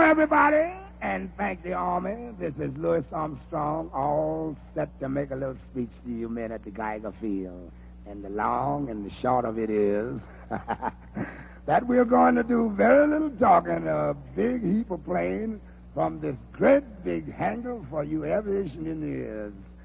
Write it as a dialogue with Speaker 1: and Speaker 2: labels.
Speaker 1: everybody, and thank the Army. This is Louis Armstrong, all set to make a little speech to you men at the Geiger Field. And the long and the short of it is that we're going to do very little talking, a big heap of playing from this great big handle for you aviation engineers.